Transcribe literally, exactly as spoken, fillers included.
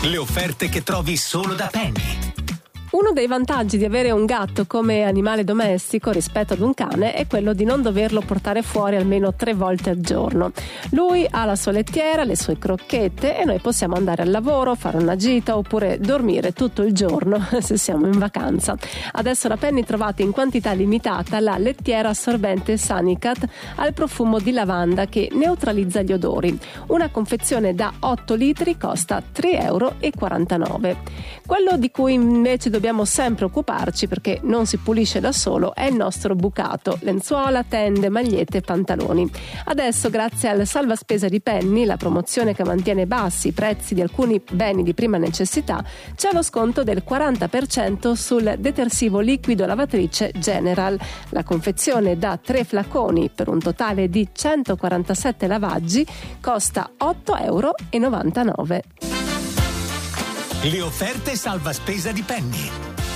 Le offerte che trovi solo da Penny. Uno dei vantaggi di avere un gatto come animale domestico rispetto ad un cane è quello di non doverlo portare fuori almeno tre volte al giorno. Lui ha la sua lettiera, le sue crocchette e noi possiamo andare al lavoro, fare una gita oppure dormire tutto il giorno se siamo in vacanza. Adesso da Penny trovate in quantità limitata la lettiera assorbente Sanicat al profumo di lavanda che neutralizza gli odori. Una confezione da otto litri costa tre euro e quarantanove. Quello di cui invece dobbiamo dobbiamo sempre occuparci perché non si pulisce da solo è il nostro bucato, lenzuola, tende, magliette e pantaloni. Adesso, grazie al salva spesa di Penny, la promozione che mantiene bassi i prezzi di alcuni beni di prima necessità, c'è lo sconto del quaranta per cento sul detersivo liquido lavatrice General. La confezione da tre flaconi per un totale di centoquarantasette lavaggi costa otto euro e novantanove. Le offerte salva spesa di Penny.